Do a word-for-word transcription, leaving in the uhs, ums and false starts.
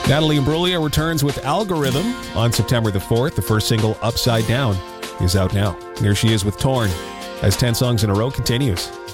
Natalie Imbruglia returns with Algorithm on September the fourth. The first single, Upside Down, is out now. Here she is with Torn, as ten songs in a row continues.